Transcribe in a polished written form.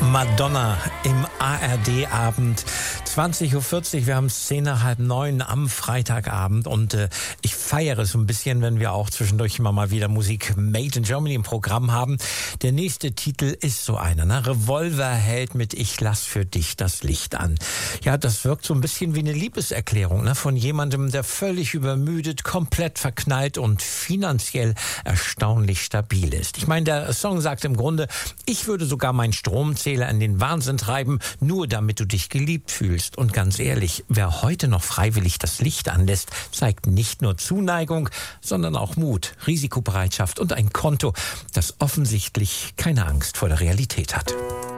Madonna im ARD-Abend. 20.40 Uhr, wir haben 8:50 am Freitagabend und ich feiere es so ein bisschen, wenn wir auch zwischendurch immer mal wieder Musik Made in Germany im Programm haben. Der nächste Titel ist so einer, ne? Revolverheld mit Ich lass für dich das Licht an. Ja, das wirkt so ein bisschen wie eine Liebeserklärung, ne? Von jemandem, der völlig übermüdet, komplett verknallt und finanziell erstaunlich stabil ist. Ich meine, der Song sagt im Grunde, ich würde sogar meinen Stromzähler in den Wahnsinn treiben, nur damit du dich geliebt fühlst. Und ganz ehrlich, wer heute noch freiwillig das Licht anlässt, zeigt nicht nur Zuneigung, sondern auch Mut, Risikobereitschaft und ein Konto, das offensichtlich keine Angst vor der Realität hat.